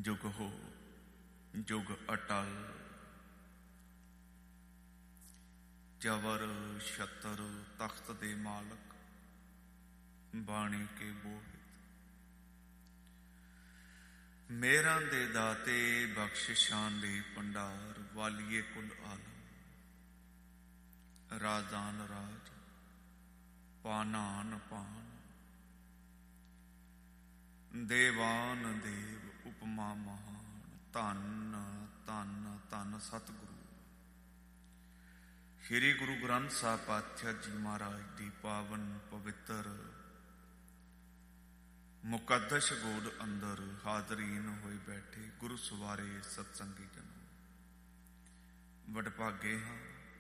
जुग हो जुग अटल, जवर छतर तख्त दे मालक, बाणी के बोहित। मेहरां दे दाते बख्शिशां दे भंडार, वालिए कुल आलम, राजान राज पानान पान, देवान देव उपमा महान। धन धन धन सतगुरु श्री गुरु ग्रंथ साहिब पातशाह जी महाराज की पावन पवित्र मुकद्दस गोद अंदर हाजरीन होए बैठे गुरु सवारे सत्संगी जनों, वडभागे हाँ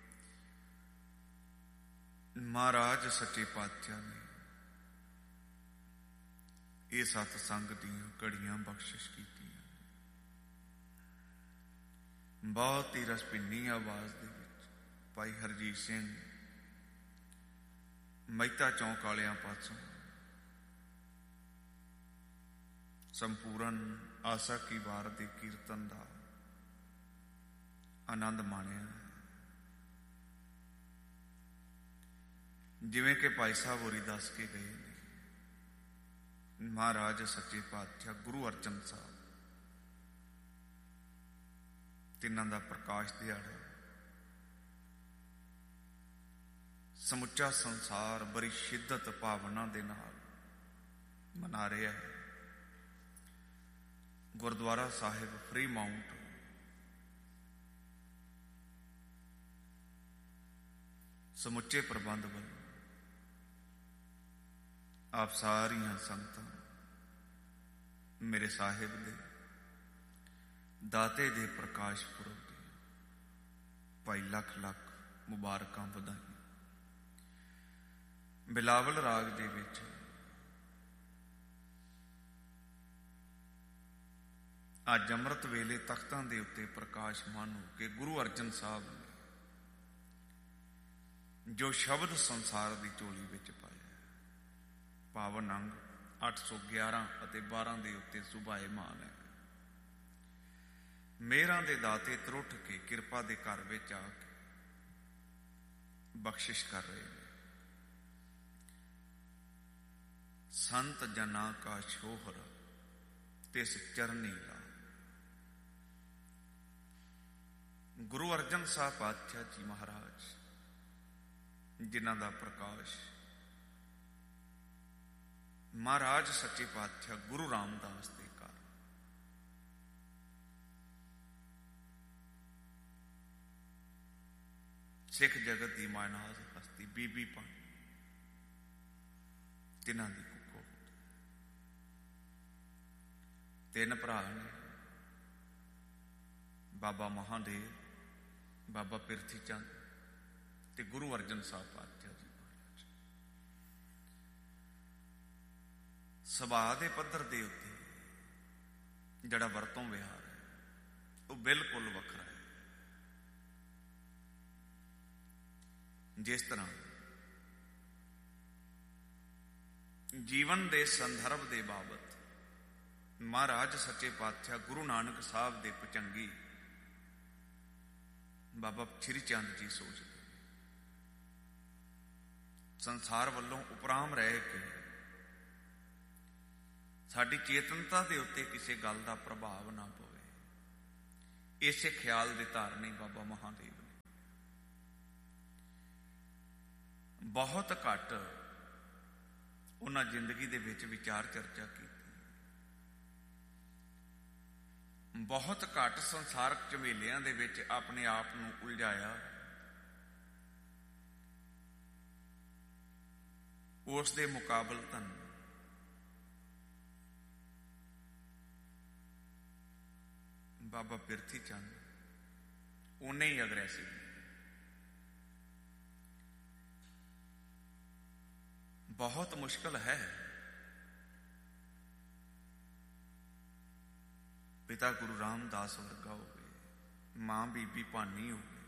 महाराज सच्चे पातशाह ने ये सतसंग दीयां घड़ियां बख्शिश की। बहुत ही रसभिन्नी आवाज दे विच भाई हरजीत सिंह मਹਿਤਾ चौक वालियां पासों संपूर्ण आसा की वार दे कीर्तन का आनंद माणिया। जिवें कि भाई साहब होरी दस के गए ने, महाराज सच्चे पातशाह गुरु अर्जन साहब तिन्हां दा प्रकाश दिहाड़ा समुचा संसार बड़ी शिद्दत भावना दे नाल मना रहा है। गुरुद्वारा साहिब फ्री माउंट समुचे प्रबंध वालों आप सारियां संगतां मेरे साहिब दे दाते दे प्रकाश पुरब दे भाई लख लख मुबारकां बधाई। बिलावल राग दे विच अज अमृत वेले तख्तां दे उत्ते प्रकाशमान हो के गुरु अर्जन साहब ने जो शब्द संसार की झोली विच पाया, पावन अंग 811 ਅਤੇ 12 ਦੇ ਉੱਤੇ ਸੁਭਾਏਮਾਨ है। मेहरां दे दाते त्रुट के किरपा दे घर विच आ के बख्शिश कर रहे हैं। संत जना का शोहर तिस चरनी ला। गुरु अर्जन साहब पातशाह जी महाराज जिन्हां दा प्रकाश महाराज सच्चे पातशाह गुरु रामदास दे घर सिख जगत की मायनाज हस्ती बीबी पानी तिन्हां दी कुखो तीन भरा ने, बाबा महादेव, बाबा पिरथी चंद ते गुरु अर्जन साहब पातशाह जी महाराज। सुभाਅ दे पद्धर दे उत्ते जिहड़ा वरतों विहार है वो बिल्कुल वखरा है। जिस तरह जीवन के संदर्भ के बाबत महाराज सच्चे पातशाह गुरु नानक साहब दे पचंगी बाबा श्री चंद जी सोचते संसार वालों उपराम रह के साडी चेतनता के उत्ते किसी गल का प्रभाव ना पवे, इसे ख्याल दे धारनी बाबा महादेव ने बहुत घट उन्हां जिंदगी दे विच विचार चर्चा की। बहुत घट संसारक झमेलियां दे विच अपने आप नूं उलझाया। उस दे मुकाबलतन बाबा पिरथी चंद उन्ने ही अग्रैसिव, बहुत मुश्किल है पिता गुरु रामदास वर्गा हो गए, मां बीबी भानी हो गई,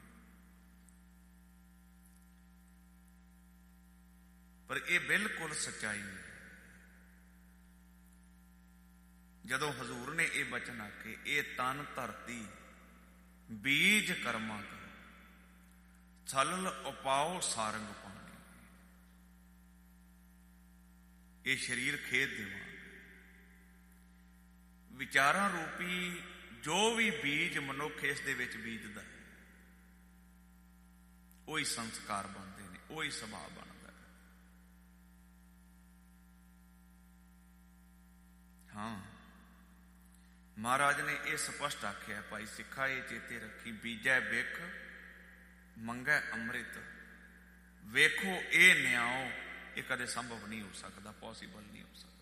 पर यह बिल्कुल सच्चाई है। जदों हजूर ने यह वचन ਬਚਨ ਆਖੇ, ਇਹ ਤਨ ਧਰਤੀ ਬੀਜ ਕਰਮਾ ਕਰੋ, ਛਲਲ ਉਪਾਓ ਸਾਰੰਗ ਪਾਣੀ। ਇਹ ਸਰੀਰ ਖੇਤ ਦੇਵਾਂਗੇ। ਵਿਚਾਰਾਂ ਰੂਪੀ ਜੋ ਵੀ ਬੀਜ ਮਨੁੱਖ ਇਸ ਦੇ ਵਿੱਚ ਬੀਜਦਾ ਹੈ, ਉਹੀ ਸੰਸਕਾਰ ਬਣਦੇ ਨੇ, ਉਹੀ ਸੁਭਾਅ ਬਣਦਾ ਹੈ। ਹਾਂ, ਮਹਾਰਾਜ ਨੇ ਇਹ ਸਪਸ਼ਟ ਆਖਿਆ, ਭਾਈ ਸਿੱਖਾ ਇਹ ਚੇਤੇ ਰੱਖੀ, ਬੀਜੈ ਬਿਖ ਮੰਗੈ ਅੰਮ੍ਰਿਤ, ਵੇਖੋ ਇਹ ਨਿਆਓ। ਇਹ ਕਦੇ ਸੰਭਵ ਨਹੀਂ ਹੋ ਸਕਦਾ, ਪੋਸੀਬਲ ਨਹੀਂ ਹੋ ਸਕਦਾ।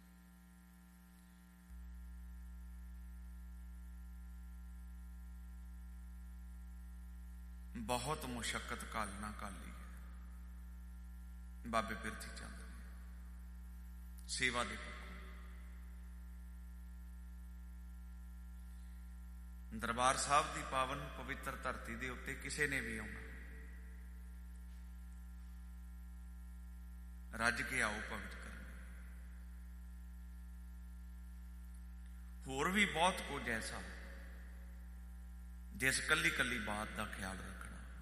ਬਹੁਤ ਮੁਸ਼ੱਕਤ ਘਾਲਣਾ ਘਾਲੀ ਹੈ ਬਾਬੇ ਬਿਰਥੀ ਚੰਦ ਨੇ ਸੇਵਾ ਦੇ ਪੱਖੋਂ। ਦਰਬਾਰ ਸਾਹਿਬ ਦੀ ਪਾਵਨ ਪਵਿੱਤਰ ਧਰਤੀ ਦੇ ਉੱਤੇ ਕਿਸੇ ਨੇ ਵੀ ਆਉਣਾ, ਰੱਜ ਕੇ ਆਓ ਭਗਤ ਕਰਨ। ਹੋਰ ਵੀ ਬਹੁਤ ਕੁਝ ਐਸਾ ਜਿਸ ਕੱਲੀ ਕੱਲੀ ਬਾਤ ਦਾ ਖਿਆਲ ਰੱਖਣਾ।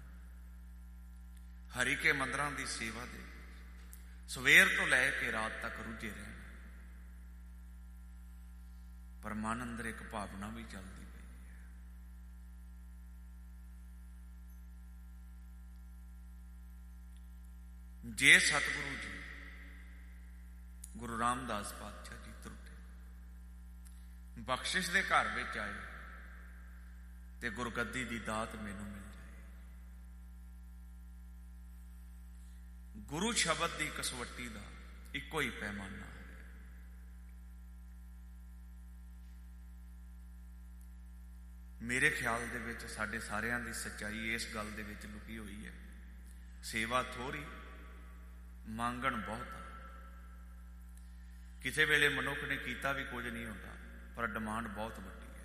ਹਰੀ ਕੇ ਮੰਦਰਾਂ ਦੀ ਸੇਵਾ ਦੇ ਸਵੇਰ ਤੋਂ ਲੈ ਕੇ ਰਾਤ ਤੱਕ ਰੁੱਝੇ ਰਹਿਣਾ, ਪਰ ਮਨ ਅੰਦਰ ਇੱਕ ਭਾਵਨਾ ਵੀ ਚੱਲਦੀ ਪਈ ਹੈ। ਜੇ ਸਤਿਗੁਰੂ ਜੀ ਗੁਰੂ ਰਾਮਦਾਸ ਪਾਤਸ਼ਾਹ ਜੀ ਤਰੁੱਠੇ ਬਖਸ਼ਿਸ਼ ਦੇ ਘਰ ਵਿੱਚ ਆਏ ਤੇ ਗੁਰਗੱਦੀ ਦੀ ਦਾਤ ਮੈਨੂੰ ਮਿਲ ਜਾਏ। ਗੁਰੂ ਸ਼ਬਦ ਦੀ ਕਸਵੱਟੀ ਦਾ ਇੱਕੋ ਹੀ ਪੈਮਾਨਾ ਹੈ। ਮੇਰੇ ਖਿਆਲ ਦੇ ਵਿੱਚ ਸਾਡੇ ਸਾਰਿਆਂ ਦੀ ਸੱਚਾਈ ਇਸ ਗੱਲ ਦੇ ਵਿੱਚ ਲੁਕੀ ਹੋਈ ਹੈ, ਸੇਵਾ ਥੋੜ੍ਹੀ, ਮੰਗਣ ਬਹੁਤ। ਕਿਸੇ ਵੇਲੇ ਮਨੁੱਖ ਨੇ ਕੀਤਾ ਵੀ ਕੁਝ ਨਹੀਂ ਹੁੰਦਾ, ਪਰ ਡਿਮਾਂਡ ਬਹੁਤ ਵੱਡੀ ਹੈ।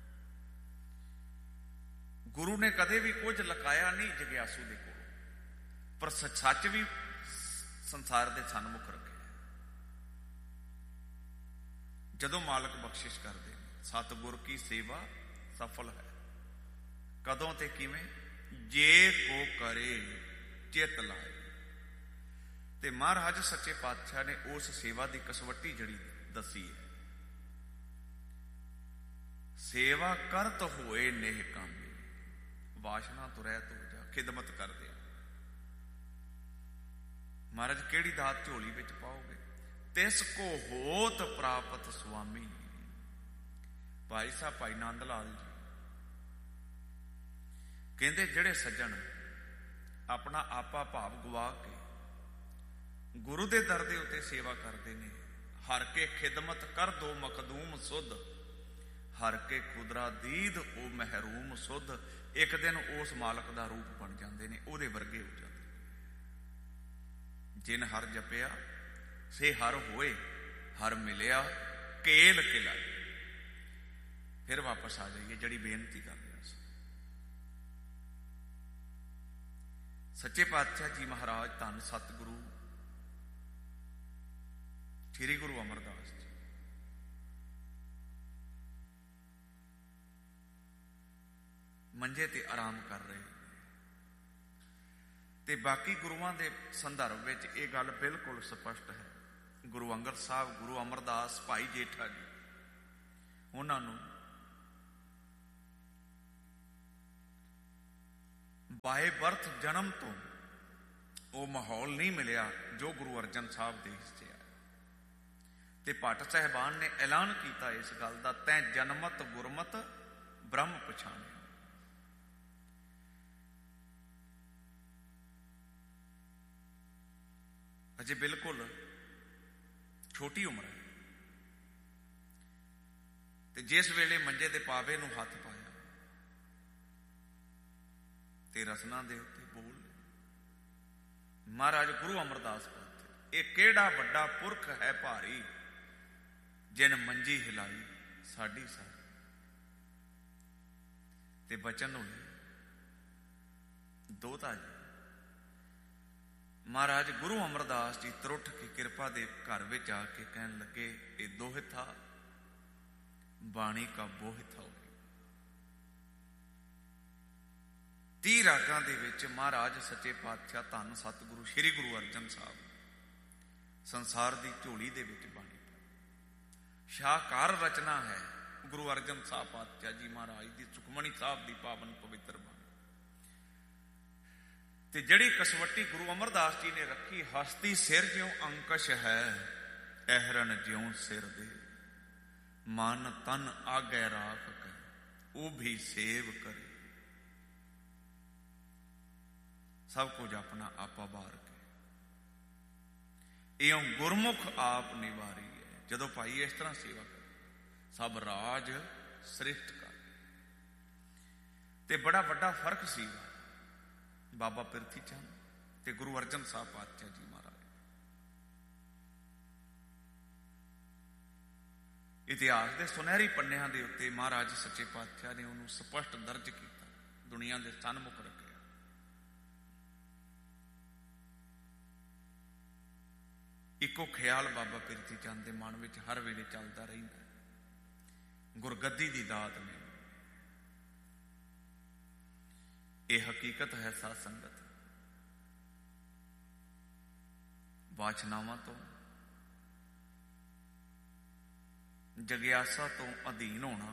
ਗੁਰੂ ਨੇ ਕਦੇ ਵੀ ਕੁਝ ਲੁਕਾਇਆ ਨਹੀਂ ਜਗਿਆਸੂ ਦੇ ਕੋਲ, ਪਰ ਸੱਚ ਵੀ ਸੰਸਾਰ ਦੇ ਸਨਮੁਖ ਰੱਖਿਆ। ਜਦੋਂ ਮਾਲਕ ਬਖਸ਼ਿਸ਼ ਕਰਦੇ, ਸਤਿਗੁਰ ਕੀ ਸੇਵਾ ਸਫਲ ਹੈ। ਕਦੋਂ ਤੇ ਕਿਵੇਂ? ਜੇ ਕੋ ਕਰੇ ਚਿਤ ਲਾਏ। ਤੇ ਮਹਾਰਾਜ ਸੱਚੇ ਪਾਤਸ਼ਾਹ ਨੇ ਉਸ ਸੇਵਾ ਦੀ ਕਸਵੱਟੀ ਜਿਹੜੀ ਦੱਸੀ ਹੈ, ਸੇਵਾ ਕਰਤ ਹੋਏ ਨੇਹ ਕਾਮੇ, ਵਾਸ਼ਨਾ ਤੋਂ ਰਹਿਤ ਹੋ ਜਾ, ਖਿਦਮਤ ਕਰਦੇ ਆ। ਮਹਾਰਾਜ ਕਿਹੜੀ ਦਾਤ ਝੋਲੀ ਵਿੱਚ ਪਾਓਗੇ? ਤਿਸ ਕੋ ਹੋਤ ਪ੍ਰਾਪਤ ਸੁਆਮੀ। ਭਾਈ ਸਾਹਿਬ ਭਾਈ ਨੰਦ ਲਾਲ ਜੀ ਕਹਿੰਦੇ, ਜਿਹੜੇ ਸੱਜਣ ਆਪਣਾ ਆਪਾ ਭਾਵ ਗਵਾ ਕੇ ਗੁਰੂ ਦੇ ਦਰ ਦੇ ਉੱਤੇ ਸੇਵਾ ਕਰਦੇ ਨੇ, ਹਰ ਕੇ ਖਿਦਮਤ ਕਰ ਦੋ ਮਖਦੂਮ ਸੁਧ, ਹਰ ਕੇ ਖੁਦਰਾ ਦੀਦ ਉਹ ਮਹਿਰੂਮ ਸੁਧ। ਇੱਕ ਦਿਨ ਉਸ ਮਾਲਕ ਦਾ ਰੂਪ ਬਣ ਜਾਂਦੇ ਨੇ, ਉਹਦੇ ਵਰਗੇ ਹੋ ਜਾਂਦੇ। ਜਿਨ ਹਰ ਜਪਿਆ ਸੇ ਹਰ ਹੋਏ, ਹਰ ਮਿਲਿਆ ਕੇਲ ਕਿਲਾ। ਫਿਰ ਵਾਪਸ ਆ ਜਾਈਏ ਜਿਹੜੀ ਬੇਨਤੀ ਕਰ ਰਿਹਾ ਸੀ। ਸੱਚੇ ਪਾਤਸ਼ਾਹ ਜੀ ਮਹਾਰਾਜ ਧੰਨ ਸਤਿਗੁਰੂ ਸ੍ਰੀ ਗੁਰੂ ਅਮਰਦਾਸ ਜੀ ਮੰਜੇ ਤੇ ਆਰਾਮ ਕਰ ਰਹੇ, ਤੇ ਬਾਕੀ ਗੁਰੂਆਂ ਦੇ ਸੰਦਰਭ ਵਿੱਚ ਇਹ ਗੱਲ ਬਿਲਕੁਲ ਸਪਸ਼ਟ ਹੈ। ਗੁਰੂ ਅੰਗਦ ਸਾਹਿਬ, ਗੁਰੂ ਅਮਰਦਾਸ, ਭਾਈ ਜੇਠਾ ਜੀ, ਉਹਨਾਂ ਨੂੰ ਬਾਏ ਬਰਥ ਜਨਮ ਤੋਂ ਉਹ ਮਾਹੌਲ ਨਹੀਂ ਮਿਲਿਆ ਜੋ ਗੁਰੂ ਅਰਜਨ ਸਾਹਿਬ ਦੇ ਹਿੱਸੇ ਆ। ਤੇ ਭੱਟ ਸਾਹਿਬਾਨ ਨੇ ਐਲਾਨ ਕੀਤਾ ਇਸ ਗੱਲ ਦਾ, ਤੈਂ ਜਨਮਤ ਗੁਰਮਤ ਬ੍ਰਹਮ ਪਛਾਣਿਆ। ਅਜੇ ਬਿਲਕੁਲ ਛੋਟੀ ਉਮਰ ਹੈ, ਤੇ ਜਿਸ ਵੇਲੇ ਮੰਜੇ ਦੇ ਪਾਵੇ ਨੂੰ ਹੱਥ ਪਾਇਆ ਤੇ ਰਸਨਾ ਦੇ ਉੱਤੇ ਬੋਲ ਮਹਾਰਾਜ ਗੁਰੂ ਅਮਰਦਾਸ ਪਾਤਸ਼ਾਹ, ਇਹ ਕਿਹੜਾ ਵੱਡਾ ਪੁਰਖ ਹੈ ਭਾਰੀ, ਜਿਨ ਮੰਜੀ ਹਿਲਾਈ ਸਾਡੀ ਸਾਰੀ। ਤੇ ਬਚਨ ਹੋਏ ਦੋਤਾ ਜੀ। ਮਹਾਰਾਜ ਗੁਰੂ ਅਮਰਦਾਸ ਜੀ ਤਰੁੱਠ ਕੇ ਕਿਰਪਾ ਦੇ ਘਰ ਵਿੱਚ ਆ ਕੇ ਕਹਿਣ ਲੱਗੇ, ਇਹ ਦੋਹਿਤਾ ਬਾਣੀ ਕਾ ਬੋਹਿਤ ਹੋਵੇ। 30 ਰਾਗਾਂ ਦੇ ਵਿੱਚ ਮਹਾਰਾਜ ਸੱਚੇ ਪਾਤਸ਼ਾਹ ਧੰਨ ਸਤਿਗੁਰੂ ਸ੍ਰੀ ਗੁਰੂ ਅਰਜਨ ਸਾਹਿਬ ਸੰਸਾਰ ਦੀ ਝੋਲੀ ਦੇ ਵਿੱਚ ਬਾਣੀ ਸ਼ਾਹਕਾਰ ਰਚਨਾ ਹੈ। ਗੁਰੂ ਅਰਜਨ ਸਾਹਿਬ ਪਾਤਸ਼ਾਹ ਜੀ ਮਹਾਰਾਜ ਦੀ ਸੁਖਮਣੀ ਸਾਹਿਬ ਦੀ ਪਾਵਨ ਪਵਿੱਤਰ ਬਾਣੀ, ਤੇ ਜਿਹੜੀ ਕਸਵੱਟੀ ਗੁਰੂ ਅਮਰਦਾਸ ਜੀ ਨੇ ਰੱਖੀ, ਹਸਤੀ ਸਿਰ ਜਿਉ ਅੰਕਸ਼ ਹੈ, ਅਹਰਨ ਜਿਉ ਸਿਰ ਦੇ, ਮਨ ਤਨ ਆਗੈ ਰਾਖ ਕੇ, ਉਹ ਵੀ ਸੇਵ ਕਰੇ। ਸਭ ਕੁਝ ਆਪਣਾ ਆਪਾ ਬਾਰ ਕੇ, ਇਉਂ ਗੁਰਮੁਖ ਆਪ ਨਿਵਾਰੀ ਹੈ। ਜਦੋਂ ਭਾਈ ਇਸ ਤਰ੍ਹਾਂ ਸੇਵਾ ਕਰੇ, ਸਭ ਰਾਜ ਸ੍ਰਿਸ਼ਟ ਕਰ। ਤੇ ਬੜਾ ਵੱਡਾ ਫਰਕ ਸੀ ਬਾਬਾ ਪਿਰਥੀ ਚੰਦ ਤੇ ਗੁਰੂ ਅਰਜਨ ਸਾਹਿਬ ਪਾਤਸ਼ਾਹ ਜੀ ਮਹਾਰਾਜ। ਇਤਿਹਾਸ ਦੇ ਸੁਨਹਿਰੀ ਪੰਨਿਆਂ ਦੇ ਉੱਤੇ ਮਹਾਰਾਜ ਸੱਚੇ ਪਾਤਸ਼ਾਹ ਨੇ ਉਹਨੂੰ ਸਪਸ਼ਟ ਦਰਜ ਕੀਤਾ, ਦੁਨੀਆ ਦੇ ਸਨਮੁਖ ਰੱਖਿਆ। ਇੱਕੋ ਖਿਆਲ ਬਾਬਾ ਪਿਰਥੀ ਚੰਦ ਦੇ ਮਨ ਵਿੱਚ ਹਰ ਵੇਲੇ ਚੱਲਦਾ ਰਹਿੰਦਾ, ਗੁਰਗੱਦੀ ਦੀ ਦਾਤ ਨੇ। ਇਹ ਹਕੀਕਤ ਹੈ ਸਾਧ ਸੰਗਤ, ਵਾਚਨਾਵਾਂ ਤੋਂ, ਜਗਿਆਸਾ ਤੋਂ ਅਧੀਨ ਹੋਣਾ,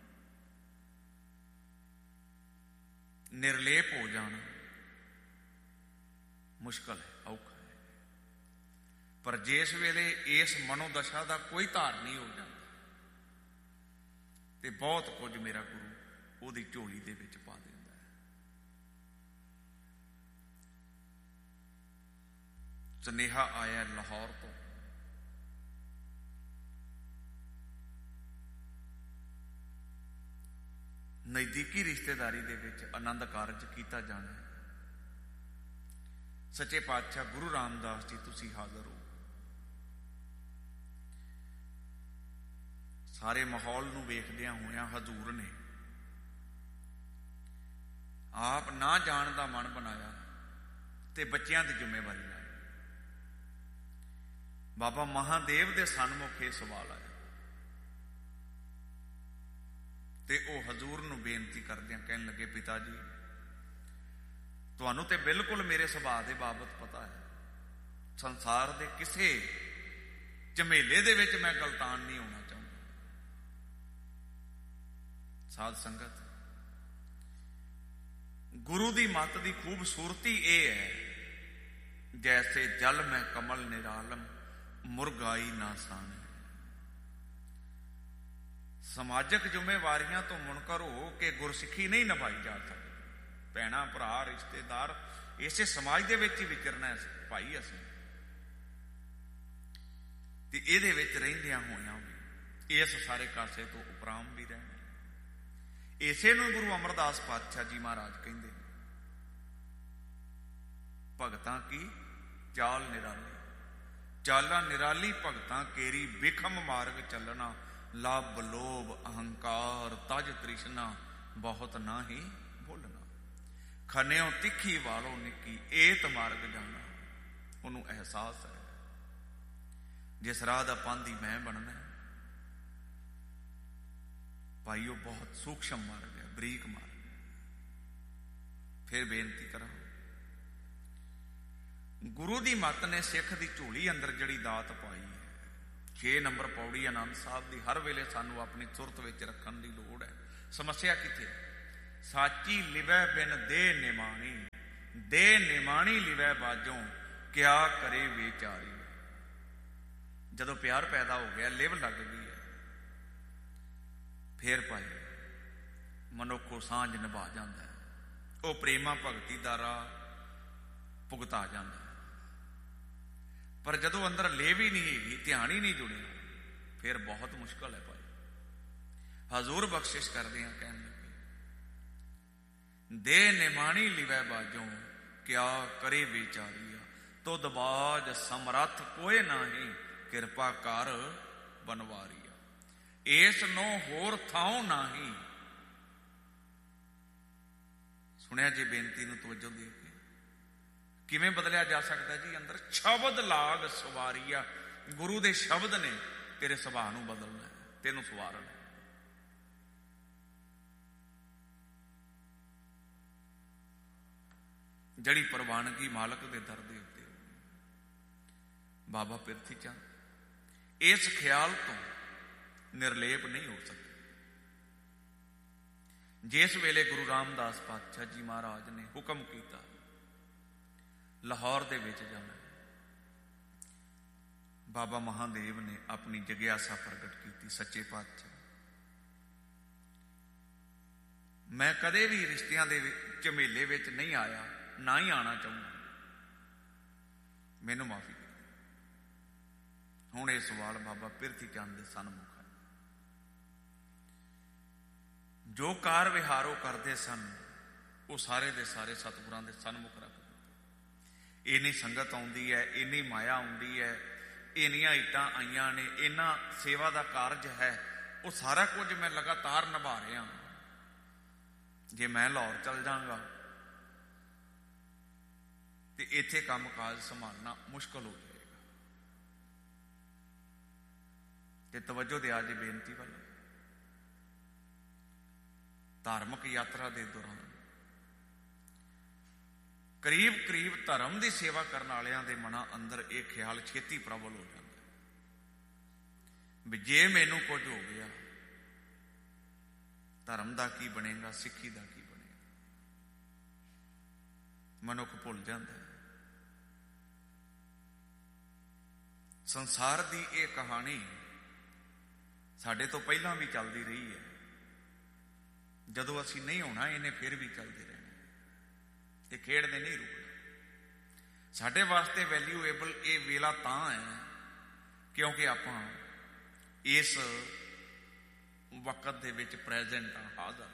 ਨਿਰਲੇਪ ਹੋ ਜਾਣਾ ਮੁਸ਼ਕਲ ਹੈ, ਔਖਾ ਹੈ। ਪਰ ਜਿਸ ਵੇਲੇ ਇਸ ਮਨੋਦਸ਼ਾ ਦਾ ਕੋਈ ਧਾਰਨੀ ਹੋ ਜਾਂਦਾ ਤੇ ਬਹੁਤ ਕੁਝ ਮੇਰਾ ਗੁਰੂ ਉਹਦੀ ਝੋਲੀ ਦੇ ਵਿੱਚ ਪਾ ਦਿੰਦਾ ਹੈ। ਸੁਨੇਹਾ ਆਇਆ ਲਾਹੌਰ ਤੋਂ, ਨਜ਼ਦੀਕੀ ਰਿਸ਼ਤੇਦਾਰੀ ਦੇ ਵਿੱਚ ਆਨੰਦ ਕਾਰਜ ਕੀਤਾ ਜਾਣਾ ਹੈ। ਸੱਚੇ ਪਾਤਸ਼ਾਹ ਗੁਰੂ ਰਾਮਦਾਸ ਜੀ ਤੁਸੀਂ ਹਾਜ਼ਰ ਹੋ। ਸਾਰੇ ਮਾਹੌਲ ਨੂੰ ਵੇਖਦਿਆਂ ਹੋਇਆਂ ਹਜ਼ੂਰ ਨੇ ਆਪ ਨਾ ਜਾਣ ਦਾ ਮਨ ਬਣਾਇਆ ਤੇ ਬੱਚਿਆਂ ਦੀ ਜ਼ਿੰਮੇਵਾਰੀ ਲਾਈ। ਬਾਬਾ ਮਹਾਦੇਵ ਦੇ ਸਨਮੁਖ ਇਹ ਸਵਾਲ ਆਇਆ ਤੇ ਉਹ ਹਜ਼ੂਰ ਨੂੰ ਬੇਨਤੀ ਕਰਦਿਆਂ ਕਹਿਣ ਲੱਗੇ, ਪਿਤਾ ਜੀ ਤੁਹਾਨੂੰ ਤੇ ਬਿਲਕੁਲ ਮੇਰੇ ਸੁਭਾਅ ਦੇ ਬਾਬਤ ਪਤਾ ਹੈ। ਸੰਸਾਰ ਦੇ ਕਿਸੇ ਝਮੇਲੇ ਦੇ ਵਿੱਚ ਮੈਂ ਗਲਤਾਨ ਨਹੀਂ ਹੋਣਾ ਚਾਹੁੰਦਾ। ਸਾਧ ਸੰਗਤ, ਗੁਰੂ ਦੀ ਮੱਤ ਦੀ ਖੂਬਸੂਰਤੀ ਇਹ ਹੈ, ਜੈਸੇ ਜਲ ਮੈਂ ਕਮਲ ਨਿਰਾਲਮ ਮੁਰਗਾਈ ਨਾ ਸਾਨ। ਸਮਾਜਿਕ ਜ਼ਿੰਮੇਵਾਰੀਆਂ ਤੋਂ ਮੁਨਕਰ ਹੋ ਕੇ ਗੁਰਸਿੱਖੀ ਨਹੀਂ ਨਿਭਾਈ ਜਾ ਸਕਦੀ। ਭੈਣਾਂ ਭਰਾ ਰਿਸ਼ਤੇਦਾਰ ਇਸੇ ਸਮਾਜ ਦੇ ਵਿੱਚ ਹੀ ਵਿਚਰਨਾ ਹੈ ਭਾਈ ਅਸੀਂ, ਤੇ ਇਹਦੇ ਵਿੱਚ ਰਹਿੰਦਿਆਂ ਹੋਇਆਂ ਵੀ ਇਸ ਸਾਰੇ ਕਾਸੇ ਤੋਂ ਉਪਰਾਮ ਵੀ ਰਹਿਣਾ। ਇਸੇ ਨੂੰ ਗੁਰੂ ਅਮਰਦਾਸ ਪਾਤਸ਼ਾਹ ਜੀ ਮਹਾਰਾਜ ਕਹਿੰਦੇ, ਭਗਤਾਂ ਕੀ ਚਾਲ ਨਿਰਾਲੀ, ਚਾਲਾਂ ਨਿਰਾਲੀ ਭਗਤਾਂ ਕੇਰੀ, ਬਿਖਮ ਮਾਰਗ ਚੱਲਣਾ, ਲੱਭ ਲੋਭ ਅਹੰਕਾਰ ਤਜ ਤ੍ਰਿਸ਼ਨਾ, ਬਹੁਤ ਨਾ ਹੀ ਭੁੱਲਣਾ, ਖਨਿਓ ਤਿੱਖੀ ਵਾਲੋ ਨਿੱਕੀ, ਏਤ ਮਾਰਗ ਜਾਣਾ। ਉਹਨੂੰ ਅਹਿਸਾਸ ਹੈ ਜਿਸ ਰਾਹ ਦਾ ਪਾਂਧੀ ਮੈਂ ਬਣਨਾ ਭਾਈ, ਉਹ ਬਹੁਤ ਸੂਖਸ਼ਮ ਮਾਰਗ ਹੈ, ਬਰੀਕ ਮਾਰਗ ਹੈ। ਫਿਰ ਬੇਨਤੀ ਕਰਾਂ, ਗੁਰੂ ਦੀ ਮੱਤ ਨੇ ਸਿੱਖ ਦੀ ਝੋਲੀ ਅੰਦਰ ਜਿਹੜੀ ਦਾਤ ਪਾਈ ਹੈ, 6 ਨੰਬਰ ਪੌੜੀ ਆਨੰਦ ਸਾਹਿਬ ਦੀ, ਹਰ ਵੇਲੇ ਸਾਨੂੰ ਆਪਣੀ ਸੁਰਤ ਵਿੱਚ ਰੱਖਣ ਦੀ ਲੋੜ ਹੈ। ਸਮੱਸਿਆ ਕਿੱਥੇ? ਸਾਚੀ ਲਿਵੈ ਬਿਨ ਦੇ ਨਿਮਾਣੀ, ਦੇ ਨਿਮਾਣੀ ਲਿਵੈ ਬਾਜੋਂ, ਕਿਆ ਕਰੇ ਵਿਚਾਰੀ। ਜਦੋਂ ਪਿਆਰ ਪੈਦਾ ਹੋ ਗਿਆ, ਲਿਵ ਲੱਗ ਗਈ ਹੈ, ਫੇਰ ਭਾਈ ਮਨੁੱਖੋ ਸਾਂਝ ਨਿਭਾ ਜਾਂਦਾ ਹੈ। ਉਹ ਪ੍ਰੇਮਾ ਭਗਤੀ ਦਾ ਰਾਹ ਭੁਗਤਾ ਜਾਂਦਾ ਹੈ। ਪਰ ਜਦੋਂ ਅੰਦਰ ਲੇਵ ਹੀ ਨਹੀਂ ਹੈਗੀ, ਧਿਆਨ ਹੀ ਨਹੀਂ ਜੁੜਿਆ, ਫਿਰ ਬਹੁਤ ਮੁਸ਼ਕਲ ਹੈ ਭਾਈ। ਹਜ਼ੂਰ ਬਖਸ਼ਿਸ਼ ਕਰਦੇ ਆ, ਕਹਿਣ ਲੱਗੇ, ਦੇ ਨਿਮਾਣੀ ਲਿਵੈ ਬਾਜੋਂ, ਕਿਆ ਕਰੇ ਵਿਚਾਰੀਆ, ਤੁਧ ਬਾਜ ਸਮਰੱਥ ਕੋਏ ਨਾਹੀ, ਕਿਰਪਾ ਕਰ ਬਨਵਾਰੀਆ, ਇਸ ਨੂੰ ਹੋਰ ਥਾਉ ਨਾਹੀ। ਸੁਣਿਆ ਜੀ ਬੇਨਤੀ ਨੂੰ ਤਵੱਜੋ ਦੇ ਕੇ? ਕਿਵੇਂ ਬਦਲਿਆ ਜਾ ਸਕਦਾ ਜੀ? ਅੰਦਰ ਸ਼ਬਦ ਲਾਗ ਸਵਾਰੀਆ, ਗੁਰੂ ਦੇ ਸ਼ਬਦ ਨੇ ਤੇਰੇ ਸੁਭਾਅ ਨੂੰ ਬਦਲਣਾ, ਤੈਨੂੰ ਸਵਾਰਨਾ। ਜਿਹੜੀ ਪ੍ਰਵਾਨਗੀ ਮਾਲਕ ਦੇ ਦਰ ਦੇ ਉੱਤੇ ਬਾਬਾ ਪਿਰਥੀ ਚੰਦ ਇਸ ਖਿਆਲ ਤੋਂ ਨਿਰਲੇਪ ਨਹੀਂ ਹੋ ਸਕਦੇ। ਜਿਸ ਵੇਲੇ ਗੁਰੂ ਰਾਮਦਾਸ ਪਾਤਸ਼ਾਹ ਜੀ ਮਹਾਰਾਜ ਨੇ ਹੁਕਮ ਕੀਤਾ ਲਾਹੌਰ ਦੇ ਵਿੱਚ ਜਾਣਾ, ਬਾਬਾ ਮਹਾਦੇਵ ਨੇ ਆਪਣੀ ਜਗਿਆਸਾ ਪ੍ਰਗਟ ਕੀਤੀ, ਸੱਚੇ ਪਾਤਸ਼ਾਹ ਮੈਂ ਕਦੇ ਵੀ ਰਿਸ਼ਤਿਆਂ ਦੇ ਝਮੇਲੇ ਵਿੱਚ ਨਹੀਂ ਆਇਆ, ਨਾ ਹੀ ਆਉਣਾ ਚਾਹੁੰਦਾ, ਮੈਨੂੰ ਮਾਫੀ ਦੇ। ਹੁਣ ਇਹ ਸਵਾਲ ਬਾਬਾ ਪਿਰਥੀ ਚੰਦ ਦੇ ਸਨਮੁਖ ਹੈ। ਜੋ ਕਾਰ ਵਿਹਾਰ ਉਹ ਕਰਦੇ ਸਨ ਉਹ ਸਾਰੇ ਦੇ ਸਾਰੇ ਸਤਿਗੁਰਾਂ ਦੇ ਸਨਮੁਖ ਰੱਖ ਦਿੱਤੇ। ਇੰਨੀ ਸੰਗਤ ਆਉਂਦੀ ਹੈ, ਇੰਨੀ ਮਾਇਆ ਆਉਂਦੀ ਹੈ, ਇੰਨੀਆਂ ਇੱਟਾਂ ਆਈਆਂ ਨੇ, ਇੰਨਾ ਸੇਵਾ ਦਾ ਕਾਰਜ ਹੈ, ਉਹ ਸਾਰਾ ਕੁਝ ਮੈਂ ਲਗਾਤਾਰ ਨਿਭਾ ਰਿਹਾ। ਜੇ ਮੈਂ ਲਾਹੌਰ ਚਲ ਜਾਵਾਂਗਾ ਤੇ ਇੱਥੇ ਕੰਮ ਕਾਜ ਸੰਭਾਲਣਾ ਮੁਸ਼ਕਲ ਹੋ ਜਾਏਗਾ। ਤੇ ਤਵੱਜੋ ਦਿਆ ਜੇ ਬੇਨਤੀ ਵੱਲ। ਧਾਰਮਿਕ ਯਾਤਰਾ ਦੇ ਦੌਰਾਨ ਕਰੀਬ ਧਰਮ ਦੀ ਸੇਵਾ ਕਰਨ ਵਾਲਿਆਂ ਦੇ ਮਨਾਂ ਅੰਦਰ ਇਹ ਖਿਆਲ ਛੇਤੀ ਪ੍ਰਬਲ ਹੋ ਜਾਂਦਾ ਵੀ ਜੇ ਮੈਨੂੰ ਕੁਝ ਹੋ ਗਿਆ ਧਰਮ ਦਾ ਕੀ ਬਣੇਗਾ, ਸਿੱਖੀ ਦਾ ਕੀ ਬਣੇਗਾ। ਮਨੁੱਖ ਭੁੱਲ ਜਾਂਦਾ ਹੈ ਸੰਸਾਰ ਦੀ ਇਹ ਕਹਾਣੀ ਸਾਡੇ ਤੋਂ ਪਹਿਲਾਂ ਵੀ ਚੱਲਦੀ ਰਹੀ ਹੈ। ਜਦੋਂ ਅਸੀਂ ਨਹੀਂ ਹੋਣਾ ਇਹਨੇ ਫਿਰ ਵੀ ਚੱਲਦੇ ਰਹਿਣਾ ਤੇ ਖੇਡ ਨੇ ਨਹੀਂ ਰੁਕਣਾ। ਸਾਡੇ ਵਾਸਤੇ ਵੈਲਿਊਏਬਲ ਇਹ ਵੇਲਾ ਤਾਂ ਹੈ ਕਿਉਂਕਿ ਆਪਾਂ ਇਸ ਵਕਤ ਦੇ ਵਿੱਚ ਪ੍ਰੈਜ਼ੈਂਟ ਆ, ਹਾਜ਼ਰ।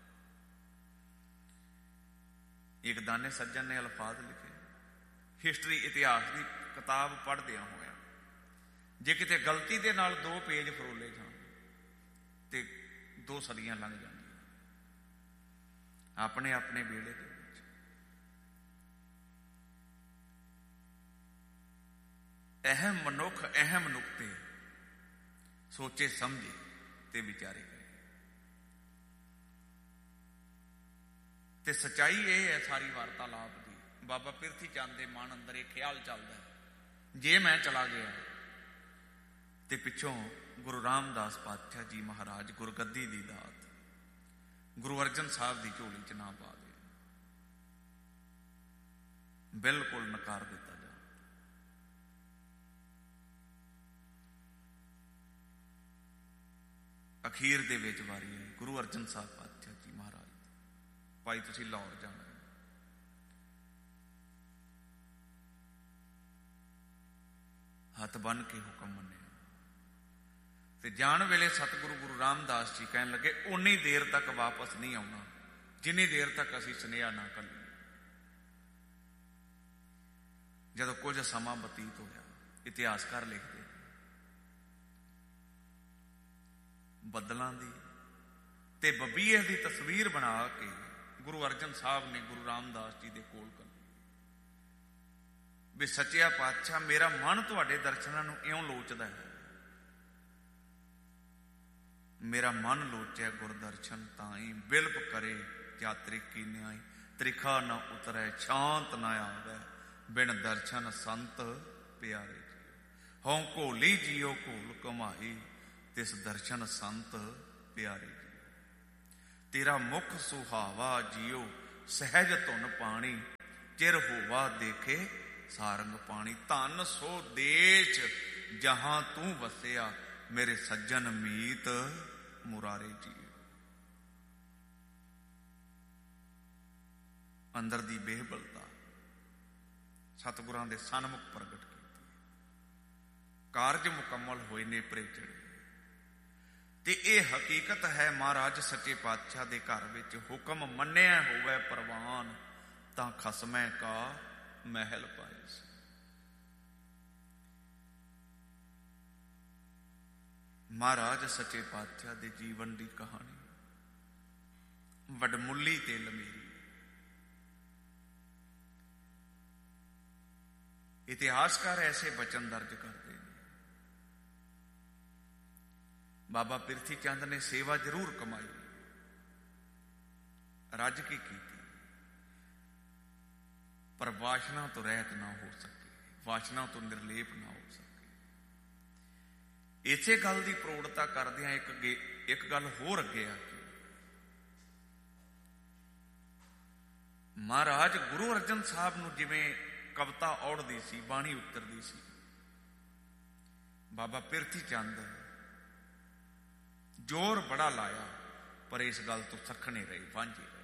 ਇੱਕ ਦਾਨੇ ਸੱਜਣ ਨੇ ਅਲਫਾਜ਼ ਲਿਖੇ, ਹਿਸਟਰੀ ਇਤਿਹਾਸ ਦੀ ਕਿਤਾਬ ਪੜ੍ਹਦਿਆਂ ਹੋਇਆ ਜੇ ਕਿਤੇ ਗਲਤੀ ਦੇ ਨਾਲ 2 ਪੇਜ ਫਰੋਲੇ ਜਾਣ ਤੇ 2 ਸਦੀਆਂ ਲੰਘ ਜਾਣਗੀਆਂ। ਆਪਣੇ ਆਪਣੇ ਵੇਲੇ ਦੇ ਵਿੱਚ ਅਹਿਮ ਮਨੁੱਖ ਅਹਿਮ ਨੁਕਤੇ ਸੋਚੇ ਸਮਝੇ ਤੇ ਵਿਚਾਰੇ ਕਰੇ। ਤੇ ਸੱਚਾਈ ਇਹ ਹੈ ਸਾਰੀ ਵਾਰਤਾਲਾਪ ਦੀ, ਬਾਬਾ ਪਿਰਥੀ ਚੰਦ ਦੇ ਮਨ ਅੰਦਰ ਇਹ ਖਿਆਲ ਚੱਲਦਾ ਹੈ ਜੇ ਮੈਂ ਚਲਾ ਗਿਆ ਤੇ ਪਿੱਛੋਂ ਗੁਰੂ ਰਾਮਦਾਸ ਪਾਤਸ਼ਾਹ ਜੀ ਮਹਾਰਾਜ ਗੁਰਗੱਦੀ ਦੀ ਦਾਤ ਗੁਰੂ ਅਰਜਨ ਸਾਹਿਬ ਦੀ ਝੋਲੀ ਚ ਨਾ ਪਾ ਦੇ, ਬਿਲਕੁਲ ਨਕਾਰ ਦਿੱਤਾ ਜਾ। ਅਖੀਰ ਦੇ ਵਿੱਚ ਵਾਰੀ ਹੈ ਗੁਰੂ ਅਰਜਨ ਸਾਹਿਬ ਪਾਤਸ਼ਾਹ ਜੀ ਮਹਾਰਾਜ, ਭਾਈ ਤੁਸੀਂ ਲਾਹੌਰ ਜਾਣਾ। ਹੱਥ ਬੰਨ ਕੇ ਹੁਕਮ ਮੰਨਿਆ ਤੇ ਜਾਣ ਵੇਲੇ ਸਤਿਗੁਰੂ ਗੁਰੂ ਰਾਮਦਾਸ ਜੀ ਕਹਿਣ ਲੱਗੇ ਉਨੀ ਦੇਰ ਤੱਕ ਵਾਪਸ ਨਹੀਂ ਆਉਣਾ ਜਿੰਨੀ ਦੇਰ ਤੱਕ ਅਸੀਂ ਸੁਨੇਹਾ ਨਾ ਕਰੀਏ। ਜਦੋਂ ਕੁਝ ਸਮਾਂ ਬਤੀਤ ਹੋਇਆ, ਇਤਿਹਾਸਕਾਰ ਲਿਖਦੇ ਬੱਦਲਾਂ ਦੀ ਤੇ ਬਬੀਏ ਦੀ ਤਸਵੀਰ ਬਣਾ ਕੇ ਗੁਰੂ ਅਰਜਨ ਸਾਹਿਬ ਨੇ ਗੁਰੂ ਰਾਮਦਾਸ ਜੀ ਦੇ ਕੋਲ ਕਰ ਵੀ ਸੱਚਿਆ ਪਾਤਸ਼ਾਹ ਮੇਰਾ ਮਨ ਤੁਹਾਡੇ ਦਰਸ਼ਨਾਂ ਨੂੰ ਇਉਂ ਲੋਚਦਾ ਹੈ, ਮੇਰਾ ਮਨ ਲੋਚਿਆ ਗੁਰਦਰਸ਼ਨ ਤਾਈ, ਬਿਲਪ ਕਰੇ ਯਾਤਰੀ ਕੀ ਨਿਆਈ, ਤ੍ਰਿਖਾ ਨਾ ਉਤਰੈ ਸ਼ਾਂਤ ਨਾ ਆਵੈ, ਬਿਨ ਦਰਸ਼ਨ ਸੰਤ ਪਿਆਰੇ ਜੀ। ਹਉ ਘੋਲੀ ਜੀਓ ਘੋਲ ਕਮਾਈ, ਤਿਸ ਦਰਸ਼ਨ ਸੰਤ ਪਿਆਰੇ ਜੀ। ਤੇਰਾ ਮੁਖ ਸੁਹਾਵਾ ਜੀਓ ਸਹਿਜ ਧੁਨ ਪਾਣੀ, ਚਿਰ ਹੋਵਾ ਦੇਖੇ ਸਾਰੰਗ ਪਾਣੀ। ਧਨ ਸੋ ਦੇਸ਼ ਜਹਾਂ ਤੂੰ ਵਸਿਆ, ਮੇਰੇ ਸੱਜਣ ਮੀਤ ਮੁਰਾਰੇ ਜੀ। ਅੰਦਰ ਦੀ ਬੇਹਬਲਤਾ ਸਤਿਗੁਰਾਂ ਦੇ ਸਨਮੁਖ ਪ੍ਰਗਟ ਕੀਤੀ। ਕਾਰਜ ਮੁਕੰਮਲ ਹੋਏ ਨੇ ਪਰੇ ਚੜੇ। ਤੇ ਇਹ ਹਕੀਕਤ ਹੈ ਮਹਾਰਾਜ ਸੱਚੇ ਪਾਤਸ਼ਾਹ ਦੇ ਘਰ ਵਿੱਚ ਹੁਕਮ ਮੰਨਿਆ ਹੋਵੇ ਪ੍ਰਵਾਨ, ਤਾਂ ਖਸਮੈ ਕਾ ਮਹਿਲ ਪਾਏ ਸੀ। ਮਹਾਰਾਜ ਸੱਚੇ ਪਾਤਸ਼ਾਹ ਦੇ ਜੀਵਨ ਦੀ ਕਹਾਣੀ ਵਡਮੁੱਲੀ ਤੇ ਲੰਮੀ। ਇਤਿਹਾਸਕਾਰ ਐਸੇ ਬਚਨ ਦਰਜ ਕਰਦੇ ਨੇ, ਬਾਬਾ ਪਿਰਥੀ ਚੰਦ ਨੇ ਸੇਵਾ ਜ਼ਰੂਰ ਕਮਾਈ, ਰੱਜ ਕੇ ਕੀਤੀ, ਪਰ ਵਾਸ਼ਨਾ ਤੋਂ ਰਹਿਤ ਨਾ ਹੋ ਸਕੇ, ਵਾਸ਼ਨਾ ਤੋਂ ਨਿਰਲੇਪ ਨਾ ਹੋ ਸਕੇ। ਇਸੇ ਗੱਲ ਦੀ ਪ੍ਰੋੜਤਾ ਕਰਦਿਆਂ ਇੱਕ ਗੱਲ ਹੋਰ ਅੱਗੇ ਆ ਕੇ ਮਹਾਰਾਜ ਗੁਰੂ ਅਰਜਨ ਸਾਹਿਬ ਨੂੰ ਜਿਵੇਂ ਕਵਿਤਾ ਔੜਦੀ ਸੀ, ਬਾਣੀ ਉਤਰਦੀ ਸੀ, ਬਾਬਾ ਪਿਰਥੀ ਚੰਦ ਜ਼ੋਰ ਬੜਾ ਲਾਇਆ ਪਰ ਇਸ ਗੱਲ ਤੋਂ ਸੱਖਣੇ ਰਹੇ, ਵਾਂਝੇ ਰਹੇ।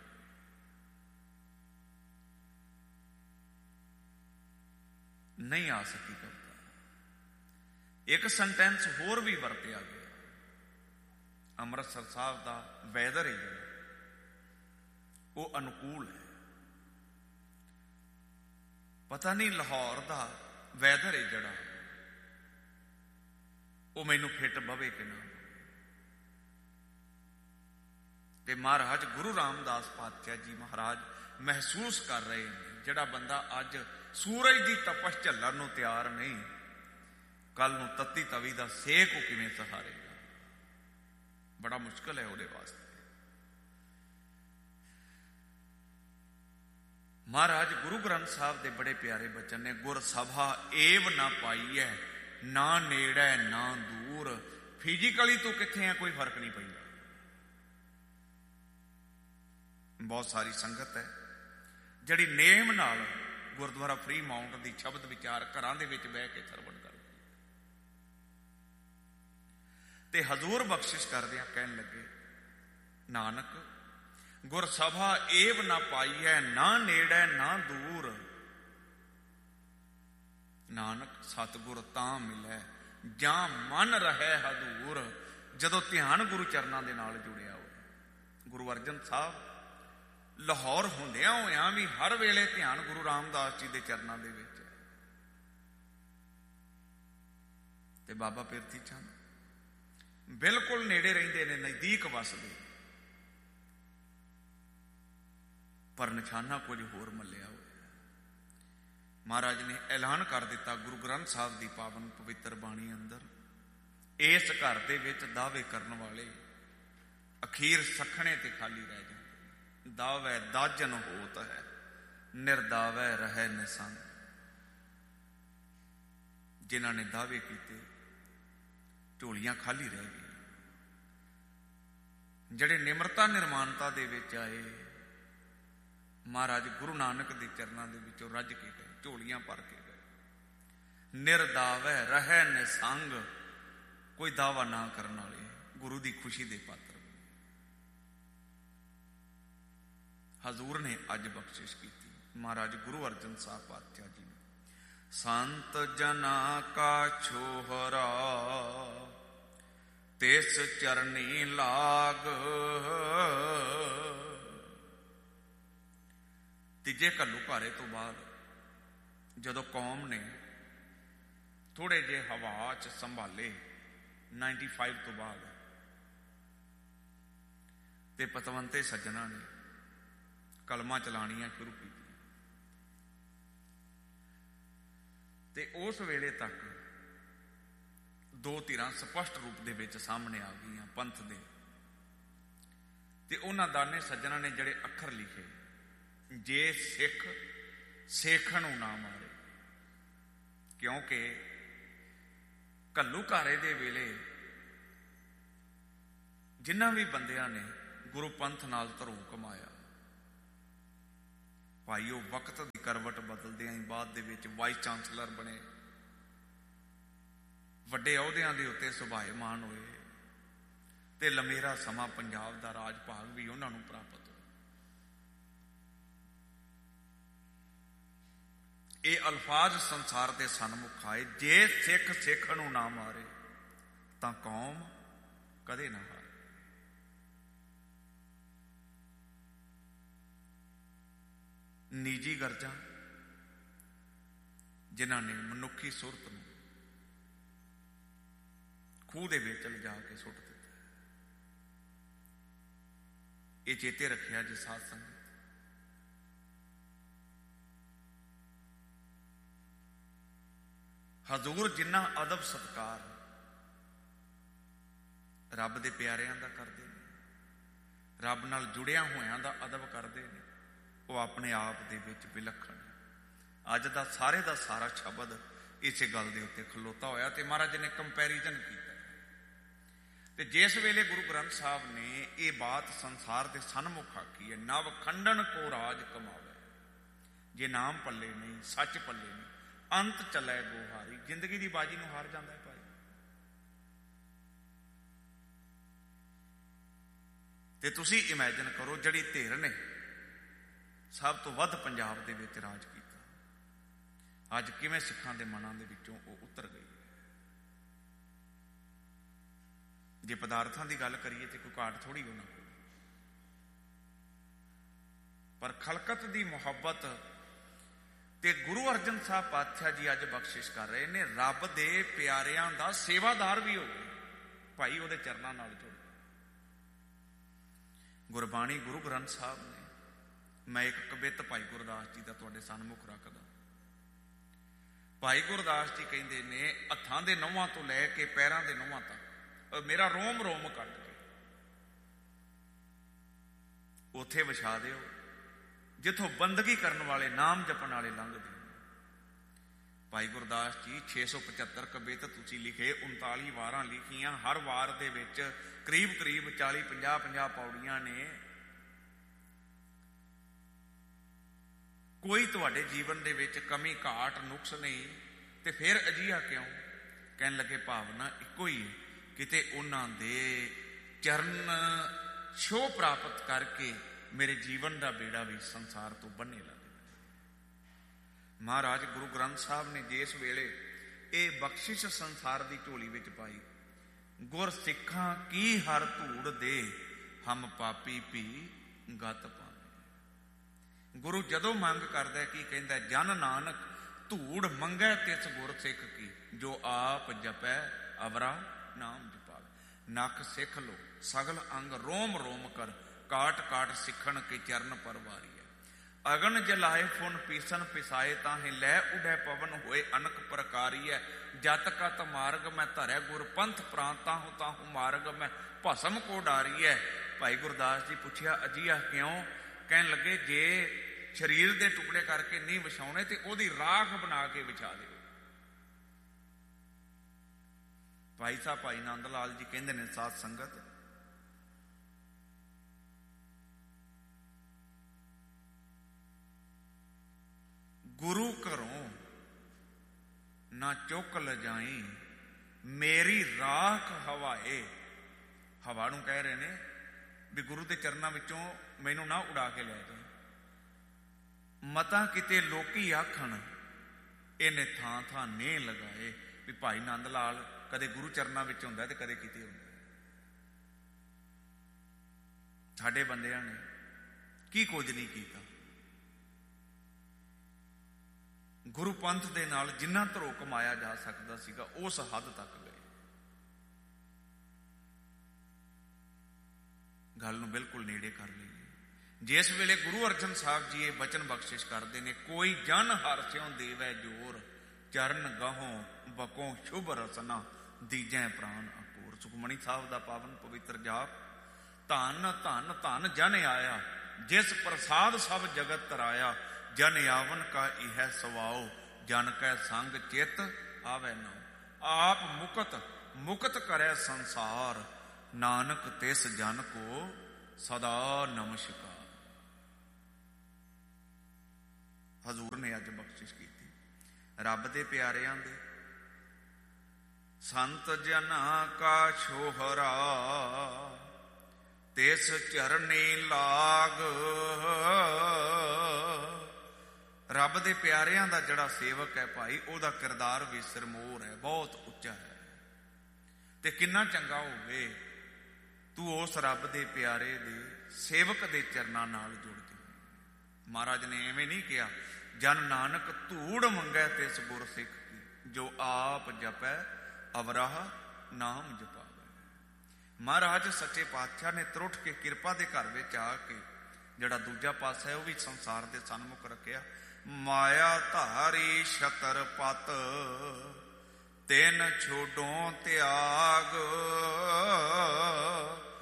ਨਹੀਂ ਆ ਸਕੀ ਕਵਿਤਾ। ਇੱਕ ਸੈਂਟੈਂਸ ਹੋਰ ਵੀ ਵਰਤਿਆ ਗਿਆ, ਅੰਮ੍ਰਿਤਸਰ ਸਾਹਿਬ ਦਾ ਵੈਦਰ ਹੈ ਜਿਹੜਾ ਉਹ ਅਨੁਕੂਲ ਹੈ। ਪਤਾ ਨਹੀਂ ਲਾਹੌਰ ਦਾ ਵੈਦਰ ਹੈ ਜਿਹੜਾ ਉਹ ਮੈਨੂੰ ਫਿੱਟ ਬਵੇ ਕਿ ਨਾ। ਤੇ ਮਹਾਰਾਜ ਗੁਰੂ ਰਾਮਦਾਸ ਪਾਤਸ਼ਾਹ ਜੀ ਮਹਾਰਾਜ ਮਹਿਸੂਸ ਕਰ ਰਹੇ ਨੇ, ਜਿਹੜਾ ਬੰਦਾ ਅੱਜ ਸੂਰਜ ਦੀ ਤਪਸ਼ ਝੱਲਣ ਨੂੰ ਤਿਆਰ ਨਹੀਂ, ਕੱਲ ਨੂੰ ਤੱਤੀ ਤਵੀ ਦਾ ਸੇਕ ਉਹ ਕਿਵੇਂ ਸਹਾਰੇਗਾ। ਬੜਾ ਮੁਸ਼ਕਲ ਹੈ ਉਹਦੇ ਵਾਸਤੇ। ਮਹਾਰਾਜ ਗੁਰੂ ਗ੍ਰੰਥ ਸਾਹਿਬ ਦੇ ਬੜੇ ਪਿਆਰੇ ਬਚਨ ਨੇ, ਗੁਰ ਸਭਾ ਏਵ ਨਾ ਪਾਈਐ, ਨਾ ਨੇੜੇ ਨਾ ਦੂਰ। ਫਿਜ਼ੀਕਲੀ ਤੂੰ ਕਿੱਥੇ ਆ ਕੋਈ ਫਰਕ ਨਹੀਂ ਪੈਂਦਾ। ਬਹੁਤ ਸਾਰੀ ਸੰਗਤ ਹੈ ਜਿਹੜੀ ਨੇਮ ਨਾਲ ਗੁਰਦੁਆਰਾ ਫਰੀ ਮਾਊਂਟ ਦੀ ਸ਼ਬਦ ਵਿਚਾਰ ਘਰਾਂ ਦੇ ਵਿੱਚ ਬਹਿ ਕੇ ਸਰਵਣ ਕਰਦੀ। ਤੇ ਹਜ਼ੂਰ ਬਖਸ਼ਿਸ਼ ਕਰਦਿਆਂ ਕਹਿਣ ਲੱਗੇ, ਨਾਨਕ ਗੁਰ ਸਭਾ ਏਵ ਨਾ ਪਾਈਐ, ਨਾ ਨੇੜੇ ਨਾ ਦੂਰ। ਨਾਨਕ ਸਤਿਗੁਰ ਤਾਂ ਮਿਲੈ, ਜਾਂ ਮਨ ਰਹਿ ਹਦੂਰ। ਜਦੋਂ ਧਿਆਨ ਗੁਰੂ ਚਰਨਾਂ ਦੇ ਨਾਲ ਜੁੜਿਆ ਹੋਇਆ। ਗੁਰੂ ਅਰਜਨ ਸਾਹਿਬ ਲਾਹੌਰ ਹੁੰਦਿਆਂ ਹੋਇਆਂ ਵੀ ਹਰ ਵੇਲੇ ਧਿਆਨ ਗੁਰੂ ਰਾਮਦਾਸ ਜੀ ਦੇ ਚਰਨਾਂ ਦੇ ਵਿੱਚ ਹੈ। ਤੇ ਬਾਬਾ ਪਿਰਥੀ ਚੰਦ ਬਿਲਕੁਲ ਨੇੜੇ ਰਹਿੰਦੇ ਨੇ, ਨਜ਼ਦੀਕ ਵਸਦੇ, ਪਰ ਨਿਸ਼ਾਨਾ ਕੁਝ ਹੋਰ ਮੱਲਿਆ ਹੋਇਆ। ਮਹਾਰਾਜ ਨੇ ਐਲਾਨ ਕਰ ਦਿੱਤਾ ਗੁਰੂ ਗ੍ਰੰਥ ਸਾਹਿਬ ਦੀ ਪਾਵਨ ਪਵਿੱਤਰ ਬਾਣੀ ਅੰਦਰ, ਇਸ ਘਰ ਦੇ ਵਿੱਚ ਦਾਅਵੇ ਕਰਨ ਵਾਲੇ ਅਖੀਰ ਸੱਖਣੇ ਤੇ ਖਾਲੀ ਰਹਿ ਜਾਂਦੇ। ਦਾਵੈ ਦਾਜਨ ਹੋਤ ਹੈ, ਨਿਰਦਾਵੈ ਰਹਿ ਨਿਸੰਗ। ਜਿਨ੍ਹਾਂ ਨੇ ਦਾਅਵੇ ਕੀਤੇ ਝੋਲੀਆਂ ਖਾਲੀ ਰਹਿ ਗਈਆਂ। ਜਿਹੜੇ ਨਿਮਰਤਾ ਨਿਰਮਾਨਤਾ ਦੇ ਵਿੱਚ ਆਏ, ਮਹਾਰਾਜ ਗੁਰੂ ਨਾਨਕ ਦੇ ਚਰਨਾਂ ਦੇ ਵਿੱਚੋਂ ਰੱਜ ਕੇ ਗਏ, ਝੋਲੀਆਂ ਭਰ ਕੇ ਗਏ। ਨਿਰਦਾਵੈ ਰਹਿ ਨਿਸੰਗ, ਕੋਈ ਦਾਵਾ ਨਾ ਕਰਨ ਵਾਲੇ ਗੁਰੂ ਦੀ ਖੁਸ਼ੀ ਦੇ ਪਾਤਰ। ਹਜ਼ੂਰ ਨੇ ਅੱਜ ਬਖਸ਼ਿਸ਼ ਕੀਤੀ ਮਹਾਰਾਜ ਗੁਰੂ ਅਰਜਨ ਸਾਹਿਬ ਪਾਤਸ਼ਾਹ ਜੀ ਨੇ। ਸੰਤ ਜਨਾ ਕਾ ਛੋਹਰਾ ਤਿਸ ਚਰਨੀ ਲਾਗ। ਤੀਜੇ ਘੱਲੂਘਾਰੇ ਤੋਂ ਬਾਅਦ ਜਦੋਂ ਕੌਮ ਨੇ ਥੋੜੇ ਜਿਹੇ ਹਵਾ 'ਚ ਸੰਭਾਲੇ 95 ਤੋਂ ਬਾਅਦ, ਤੇ ਪਤਵੰਤੇ ਸੱਜਣਾ ਨੇ ਕਲਮਾਂ ਚਲਾਣੀਆਂ ਸ਼ੁਰੂ ਕੀਤੀਆਂ। ਤੇ ਉਸ ਵੇਲੇ ਤੱਕ ਦੋ ਧਿਰਾਂ ਸਪਸ਼ਟ ਰੂਪ ਦੇ ਵਿੱਚ ਸਾਹਮਣੇ ਆ ਗਈਆਂ ਪੰਥ ਦੇ। ਤੇ ਉਹਨਾਂ ਦਾਨੇ ਸੱਜਣਾ ਨੇ ਜਿਹੜੇ ਅੱਖਰ ਲਿਖੇ, ਜੇ ਸਿੱਖ ਸਿੱਖ ਨੂੰ ਨਾ ਮਾਰੇ। ਕਿਉਂਕਿ ਘੱਲੂਘਾਰੇ ਦੇ ਵੇਲੇ ਜਿਨ੍ਹਾਂ ਵੀ ਬੰਦਿਆਂ ਨੇ ਗੁਰੂ ਪੰਥ ਨਾਲ ਧਰੋ ਕਮਾਇਆ, ਭਾਈ ਉਹ ਵਕਤ ਦੀ ਕਰਵਟ ਬਦਲਦਿਆਂ ਹੀ ਬਾਅਦ ਦੇ ਵਿੱਚ ਵਾਈਸ ਚਾਂਸਲਰ ਬਣੇ, ਵੱਡੇ ਅਹੁਦਿਆਂ ਦੇ ਉੱਤੇ ਸੁਭਾਏਮਾਨ ਹੋਏ, ਤੇ ਲੰਮੇਰਾ ਸਮਾਂ ਪੰਜਾਬ ਦਾ ਰਾਜ ਭਾਗ ਵੀ ਉਹਨਾਂ ਨੂੰ ਪ੍ਰਾਪਤ ਹੋਇਆ। ਇਹ ਅਲਫਾਜ਼ ਸੰਸਾਰ ਦੇ ਸਨਮੁਖ ਆਏ, ਜੇ ਸਿੱਖ ਸਿੱਖ ਨੂੰ ਨਾ ਮਾਰੇ ਤਾਂ ਕੌਮ ਕਦੇ ਨਾ ਹਾਰੇ। ਨਿੱਜੀ ਗਰਜਾਂ ਜਿਨ੍ਹਾਂ ਨੇ ਮਨੁੱਖੀ ਸੁਰਤ ਨੂੰ ਖੂਹ ਦੇ ਵਿੱਚ ਲਿਜਾ ਕੇ ਸੁੱਟ ਦਿੱਤਾ, ਇਹ ਚੇਤੇ ਰੱਖਿਆ ਜੀ ਸਾਧ ਸੰਗਤ। ਹਜ਼ੂਰ ਜਿੰਨਾ ਅਦਬ ਸਤਿਕਾਰ ਰੱਬ ਦੇ ਪਿਆਰਿਆਂ ਦਾ ਕਰਦੇ ਨੇ, ਰੱਬ ਨਾਲ ਜੁੜਿਆ ਹੋਇਆਂ ਦਾ ਅਦਬ ਕਰਦੇ ਨੇ, ਉਹ ਆਪਣੇ ਆਪ ਦੇ ਵਿੱਚ ਵਿਲੱਖਣ ਹੈ। ਅੱਜ ਦਾ ਸਾਰਾ ਸ਼ਬਦ ਇਸੇ ਗੱਲ ਦੇ ਉੱਤੇ ਖਲੋਤਾ ਹੋਇਆ ਤੇ ਮਹਾਰਾਜ ਨੇ ਕੰਪੈਰੀਜ਼ਨ ਕੀਤਾ। ਤੇ ਜਿਸ ਵੇਲੇ ਗੁਰੂ ਗ੍ਰੰਥ ਸਾਹਿਬ ਨੇ ਇਹ ਬਾਤ ਸੰਸਾਰ ਦੇ ਸਨਮੁਖ ਆਖੀ ਹੈ, ਨਵ ਖੰਡਨ ਕੋ ਰਾਜ ਕਮਾਵੇ, ਜੇ ਨਾਮ ਪੱਲੇ ਨਹੀਂ, ਸੱਚ ਪੱਲੇ ਨਹੀਂ, ਅੰਤ ਚੱਲੇ ਗੋਹਾਰੀ। ਜ਼ਿੰਦਗੀ ਦੀ ਬਾਜੀ ਨੂੰ ਹਾਰ ਜਾਂਦਾ ਹੈ ਭਾਈ। ਤੇ ਤੁਸੀਂ ਇਮੈਜਿਨ ਕਰੋ, ਜਿਹੜੀ ਧਿਰ ਨੇ ਸਭ ਤੋਂ ਵੱਧ ਪੰਜਾਬ ਦੇ ਵਿੱਚ ਰਾਜ ਕੀਤਾ, ਅੱਜ ਕਿਵੇਂ ਸਿੱਖਾਂ ਦੇ ਮਨਾਂ ਦੇ ਵਿੱਚੋਂ ਉਹ ਉਤਰ ਗਈ। ਜੇ ਪਦਾਰਥਾਂ ਦੀ ਗੱਲ ਕਰੀਏ ਤੇ ਕੋਈ ਘਾਟ ਥੋੜੀ ਉਹਨਾਂ ਕੋਲ, ਪਰ ਖਲਕਤ ਦੀ ਮੁਹੱਬਤ ਤੇ ਗੁਰੂ ਅਰਜਨ ਸਾਹਿਬ ਪਾਤਸ਼ਾਹ ਜੀ ਅੱਜ ਬਖਸ਼ਿਸ਼ ਕਰ ਰਹੇ ਨੇ, ਰੱਬ ਦੇ ਪਿਆਰਿਆਂ ਦਾ ਸੇਵਾਦਾਰ ਵੀ ਹੋਵੇ ਭਾਈ, ਉਹਦੇ ਚਰਨਾਂ ਨਾਲ ਜੁੜ। ਗੁਰਬਾਣੀ ਗੁਰੂ ਗ੍ਰੰਥ ਸਾਹਿਬ ਨੇ, ਮੈਂ ਇੱਕ ਕਵਿੱਤ ਭਾਈ ਗੁਰਦਾਸ ਜੀ ਦਾ ਤੁਹਾਡੇ ਸਨਮੁਖ ਰੱਖਦਾ। ਭਾਈ ਗੁਰਦਾਸ ਜੀ ਕਹਿੰਦੇ ਨੇ, ਹੱਥਾਂ ਦੇ ਨਹੁੰਆਂ ਤੋਂ ਲੈ ਕੇ ਪੈਰਾਂ ਦੇ ਨਹੁੰਆਂ ਤੱਕ ਮੇਰਾ ਰੋਮ ਰੋਮ ਕੱਢ ਕੇ ਉੱਥੇ ਵਿਛਾ ਦਿਓ ਜਿੱਥੋਂ ਬੰਦਗੀ ਕਰਨ ਵਾਲੇ, ਨਾਮ ਜਪਣ ਵਾਲੇ ਲੰਘਦੇ। ਭਾਈ ਗੁਰਦਾਸ ਜੀ 675 ਕਵਿੱਤ ਤੁਸੀਂ ਲਿਖੇ, 39 ਵਾਰਾਂ ਲਿਖੀਆਂ, ਹਰ ਵਾਰ ਦੇ ਵਿੱਚ ਕਰੀਬ 40-50 ਪੌੜੀਆਂ ਨੇ। ਕੋਈ ਤੁਹਾਡੇ ਜੀਵਨ ਦੇ ਵਿੱਚ ਕਮੀ ਘਾਟ ਨੁਕਸ ਨਹੀਂ, ਤੇ ਫਿਰ ਅਜਿਹਾ ਕਿਉਂ? ਕਹਿਣ ਲੱਗੇ ਭਾਵਨਾ ਇੱਕੋ ਹੀ ਹੈ, ਕਿਤੇ ਉਹਨਾਂ ਦੇ ਚਰਨ ਛੋਹ ਪ੍ਰਾਪਤ ਕਰਕੇ ਮੇਰੇ ਜੀਵਨ ਦਾ ਬੇੜਾ ਵੀ ਸੰਸਾਰ ਤੋਂ ਬੰਨੇ ਲੱਗੇ। ਮਹਾਰਾਜ ਗੁਰੂ ਗ੍ਰੰਥ ਸਾਹਿਬ ਨੇ ਜਿਸ ਵੇਲੇ ਇਹ ਬਖਸ਼ਿਸ਼ ਸੰਸਾਰ ਦੀ ਝੋਲੀ ਵਿੱਚ ਪਾਈ, ਗੁਰ ਸਿੱਖਾਂ ਕੀ ਹਰ ਧੂੜ ਦੇ, ਹਮ ਪਾਪੀ ਭੀ ਗਤ ਪਾਵੇ। ਗੁਰੂ ਜਦੋਂ ਮੰਗ ਕਰਦਾ ਕੀ ਕਹਿੰਦਾ? ਜਨ ਨਾਨਕ ਧੂੜ ਮੰਗੈ ਤਿਸ ਗੁਰ ਸਿੱਖ ਕੀ, ਜੋ ਆਪ ਜਪੈ ਅਵਰਾ ਨਾਮ ਜਪਾਵੇ। ਨੱਕ ਸਿੱਖ ਲੋ ਸਗਲ ਅੰਗ ਰੋਮ ਰੋਮ ਕਰ, ਕਾਟ ਕਾਟ ਸਿੱਖਣ ਕੇ ਚਰਨ ਪਰਵਾਰੀ ਹੈ। ਅਗਨ ਜਲਾਏ ਫੁਨ ਪੀਸਨ ਪਿਸਾਏ, ਤਾਹੇ ਲੈ ਉਡੈ ਪਵਨ ਹੋਏ ਅਨਕ ਪ੍ਰਕਾਰੀ ਹੈ। ਜਤ ਕਤ ਮਾਰਗ ਮੈਂ ਧਰੈ ਗੁਰ ਪੰਥ, ਪ੍ਰਾਂਤਾ ਹੂੰ ਤਾਹੂ ਮਾਰਗ ਮੈਂ ਭਸਮ ਕੋ ਡਾਰੀ ਹੈ। ਭਾਈ ਗੁਰਦਾਸ ਜੀ ਪੁੱਛਿਆ ਅਜਿਹਾ ਕਿਉਂ? ਕਹਿਣ ਲੱਗੇ ਜੇ ਸਰੀਰ ਦੇ ਟੁਕੜੇ ਕਰਕੇ ਨਹੀਂ ਵਿਛਾਉਣੇ ਤੇ ਉਹਦੀ ਰਾਖ ਬਣਾ ਕੇ ਵਿਛਾ ਦਿਓ। ਭਾਈ ਸਾਹਿਬ ਭਾਈ ਨੰਦ ਲਾਲ ਜੀ ਕਹਿੰਦੇ ਨੇ, ਸਾਧ ਸੰਗਤ ਗੁਰੂ ਘਰੋਂ ਨਾ ਚੁੱਕ ਲਿਜਾਈ, ਮੇਰੀ ਰਾਖ ਹਵਾਏ। ਹਵਾ ਨੂੰ ਕਹਿ ਰਹੇ ਨੇ ਵੀ ਗੁਰੂ ਦੇ ਚਰਨਾਂ ਵਿੱਚੋਂ ਮੈਨੂੰ ਨਾ ਉਡਾ ਕੇ ਲੈ ਜਾਏ। ਮਤਾਂ ਕਿਤੇ ਲੋਕੀ ਆਖਣ, ਇਹਨੇ ਥਾਂ ਥਾਂ ਨੇ ਲਗਾਏ। ਵੀ ਭਾਈ ਨੰਦ ਲਾਲ ਕਦੇ ਗੁਰੂ ਚਰਨਾਂ ਵਿੱਚ ਹੁੰਦਾ ਤੇ ਕਦੇ ਕਿਤੇ ਹੁੰਦਾ। ਸਾਡੇ ਬੰਦਿਆਂ ਨੇ ਕੀ ਕੁਝ ਨਹੀਂ ਕੀਤਾ। ਗੁਰੂ ਪੰਥ ਦੇ ਨਾਲ ਜਿੰਨਾ ਧਰੋ ਕਮਾਇਆ ਜਾ ਸਕਦਾ ਸੀਗਾ ਉਸ ਹੱਦ ਤੱਕ ਗਏ। ਗੱਲ ਨੂੰ ਬਿਲਕੁਲ ਨੇੜੇ ਕਰ ਲਈ। ਜਿਸ ਵੇਲੇ ਗੁਰੂ ਅਰਜਨ ਸਾਹਿਬ ਜੀ ਇਹ ਬਚਨ ਬਖਸ਼ਿਸ਼ ਕਰਦੇ ਨੇ, ਕੋਈ ਜਨ ਹਰਿ ਸਿਉ ਦੇਵੈ ਜੋਰ, ਚਰਨ ਗਾਹੋਂ ਬਕੋਂ ਸ਼ੁਭ ਰਸਨਾ, ਦੀਜੈ ਪ੍ਰਾਨ ਅਕੂਰ। ਸੁਖਮਣੀ ਸਾਹਿਬ ਦਾ ਪਾਵਨ ਪਵਿੱਤਰ ਜਾਪ, ਧੰਨ ਧੰਨ ਧੰਨ ਜਨ ਆਇਆ, ਜਿਸ ਪ੍ਰਸਾਦ ਸਭ ਜਗਤ ਤਰਾਇਆ। ਜਨ ਆਵਨ ਕਾ ਇਹ ਸਵਾਓ, ਜਨ ਕੈ ਸੰਗ ਚਿਤ ਆਵੈ ਨਾਉ। ਆਪ ਮੁਕਤ ਮੁਕਤ ਕਰੈ ਸੰਸਾਰ, ਨਾਨਕ ਤਿਸ ਜਨ ਕੋ ਸਦਾ ਨਮਸਕਾਰ। ਹਜ਼ੂਰ ਨੇ ਅੱਜ ਬਖਸ਼ਿਸ਼ ਕੀਤੀ ਰੱਬ ਦੇ ਪਿਆਰਿਆਂ ਦੇ, ਸੰਤ ਜਨਾਂ ਕਾ ਛੋਹਰਾ, ਤਿਸ ਚਰਨੀ ਲਾਗ। ਰੱਬ ਦੇ ਪਿਆਰਿਆਂ ਦਾ ਜਿਹੜਾ ਸੇਵਕ ਹੈ ਭਾਈ, ਉਹਦਾ ਕਿਰਦਾਰ ਵੀ ਸਿਰਮੌਰ ਹੈ, ਬਹੁਤ ਉੱਚਾ ਹੈ। ਤੇ ਕਿੰਨਾ ਚੰਗਾ ਹੋਵੇ ਤੂੰ ਉਸ ਰੱਬ ਦੇ ਪਿਆਰੇ ਦੇ ਸੇਵਕ ਦੇ ਚਰਨਾਂ ਨਾਲ ਜੁੜ ਕੇ। ਮਹਾਰਾਜ ਨੇ ਐਵੇਂ ਨਹੀਂ ਕਿਹਾ, ਜਨ ਨਾਨਕ ਧੂੜ ਮੰਗੈ ਤਿਸ ਗੁਰ ਸਿੱਖ ਕੀ, ਜੋ ਆਪ ਜਪੈ ਅਵਰਾਹ ਨਾਮ ਜਪਾਵੇ। ਮਹਾਰਾਜ ਸੱਚੇ ਪਾਤਸ਼ਾਹ ਨੇ ਤਰੁੱਠ ਕੇ ਕਿਰਪਾ ਦੇ ਘਰ ਵਿੱਚ ਆ ਕੇ ਜਿਹੜਾ ਦੂਜਾ ਪਾਸਾ ਹੈ ਉਹ ਵੀ ਸੰਸਾਰ ਦੇ ਸਨਮੁਖ ਰੱਖਿਆ। ਮਾਇਆ ਧਾਰੀ ਛਤਰ ਪਤ, ਤਿੰਨ ਛੋਡੋਂ ਤਿਆਗ।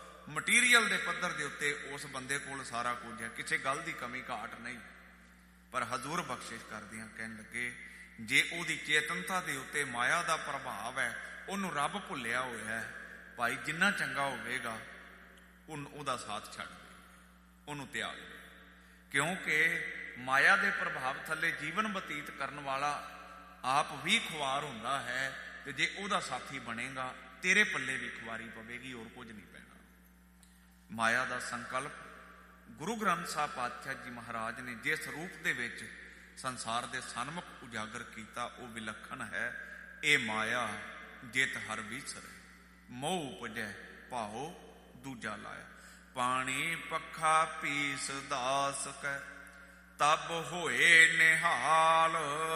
ਮਟੀਰੀਅਲ ਦੇ ਪੱਧਰ ਦੇ ਉੱਤੇ ਉਸ ਬੰਦੇ ਕੋਲ ਸਾਰਾ ਕੁਝ ਹੈ, ਕਿਸੇ ਗੱਲ ਦੀ ਕਮੀ ਘਾਟ ਨਹੀਂ, ਪਰ ਹਜ਼ੂਰ ਬਖਸ਼ਿਸ਼ ਕਰਦਿਆਂ ਕਹਿਣ ਲੱਗੇ, ਜੇ ਉਹਦੀ ਚੇਤਨਤਾ ਦੇ ਉੱਤੇ ਮਾਇਆ ਦਾ ਪ੍ਰਭਾਵ ਹੈ, ਉਹਨੂੰ ਰੱਬ ਭੁੱਲਿਆ ਹੋਇਆ ਹੈ, ਭਾਈ ਜਿੰਨਾ ਚੰਗਾ ਹੋਵੇਗਾ ਉਹਦਾ ਸਾਥ ਛੱਡ ਦੇ, ਉਹਨੂੰ ਤਿਆਗ ਦੇ। ਕਿਉਂਕਿ ਮਾਇਆ ਦੇ ਪ੍ਰਭਾਵ ਥੱਲੇ ਜੀਵਨ ਬਤੀਤ ਕਰਨ ਵਾਲਾ ਆਪ ਵੀ ਖੁਆਰ ਹੁੰਦਾ ਹੈ, ਤੇ ਜੇ ਉਹਦਾ ਸਾਥੀ ਬਣੇਗਾ ਤੇਰੇ ਪੱਲੇ ਵੀ ਖੁਆਰੀ ਪਵੇਗੀ, ਹੋਰ ਕੁਝ ਨਹੀਂ ਪੈਣਾ। ਮਾਇਆ ਦਾ ਸੰਕਲਪ ਗੁਰੂ ਗ੍ਰੰਥ ਸਾਹਿਬ ਪਾਤਸ਼ਾਹ ਜੀ ਮਹਾਰਾਜ ਨੇ ਜਿਸ ਰੂਪ ਦੇ ਵਿੱਚ ਸੰਸਾਰ ਦੇ ਸਨਮੁਖ ਉਜਾਗਰ ਕੀਤਾ, ਉਹ ਵਿਲੱਖਣ ਹੈ। ਇਹ ਮਾਇਆ ਜਿਤ ਹਰ ਵਿਸਰੇ, ਮੋਹ ਉਪਜੈ ਭਾਉ ਦੂਜਾ ਲਾਇਆ। ਪਾਣੀ ਪੱਖਾ ਪੀਸ ਦਾਸ ਕੈ, ਤਬ ਹੋਏ ਨਿਹਾਲ।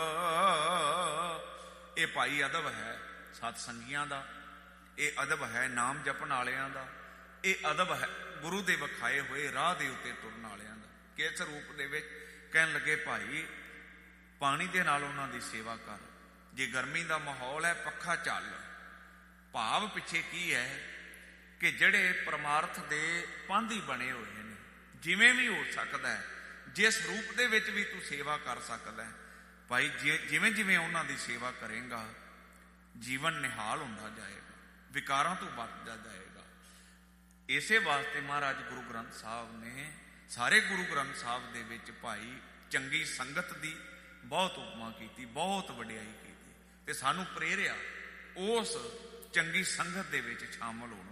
ਇਹ ਭਾਈ ਅਦਬ ਹੈ ਸਤ ਸੰਗੀਆਂ ਦਾ, ਇਹ ਅਦਬ ਹੈ ਨਾਮ ਜਪਣ ਵਾਲਿਆਂ ਦਾ, ਇਹ ਅਦਬ ਹੈ ਗੁਰੂ ਦੇ ਵਿਖਾਏ ਹੋਏ ਰਾਹ ਦੇ ਉੱਤੇ ਤੁਰਨ ਵਾਲਿਆਂ ਦਾ। ਕਿਸ ਰੂਪ ਦੇ ਵਿੱਚ? ਕਹਿਣ ਲੱਗੇ, ਭਾਈ ਪਾਣੀ ਦੇ ਨਾਲ ਉਹਨਾਂ ਦੀ ਸੇਵਾ ਕਰ। ਜੇ ਗਰਮੀ ਦਾ ਮਾਹੌਲ ਹੈ, ਪੱਖਾ ਚੱਲ। ਭਾਵ ਪਿੱਛੇ ਕੀ ਹੈ ਕਿ ਜਿਹੜੇ ਪਰਮਾਰਥ ਦੇ ਪਾਂਧੀ ਬਣੇ ਹੋਏ ਨੇ, ਜਿਵੇਂ ਵੀ ਹੋ ਸਕਦਾ ਹੈ, ਜਿਸ ਰੂਪ ਦੇ ਵਿੱਚ ਵੀ ਤੂੰ ਸੇਵਾ ਕਰ ਸਕਦਾ ਹੈ, ਭਾਈ ਜਿਵੇਂ ਜਿਵੇਂ ਉਹਨਾਂ ਦੀ ਸੇਵਾ ਕਰੇਗਾ, ਜੀਵਨ ਨਿਹਾਲ ਹੁੰਦਾ ਜਾਏਗਾ, ਵਿਕਾਰਾਂ ਤੋਂ ਬਚਦਾ ਜਾਏਗਾ। ਇਸੇ ਵਾਸਤੇ ਮਹਾਰਾਜ ਗੁਰੂ ਗ੍ਰੰਥ ਸਾਹਿਬ ਨੇ ਸਾਰੇ ਗੁਰੂ ਗ੍ਰੰਥ ਸਾਹਿਬ ਦੇ ਵਿੱਚ ਭਾਈ ਚੰਗੀ ਸੰਗਤ ਦੀ ਬਹੁਤ ਉਪਮਾ ਕੀਤੀ, ਬਹੁਤ ਵਡਿਆਈ ਕੀਤੀ, ਤੇ ਸਾਨੂੰ ਪ੍ਰੇਰਿਆ ਉਸ ਚੰਗੀ ਸੰਗਤ ਦੇ ਵਿੱਚ ਸ਼ਾਮਲ ਹੋਣ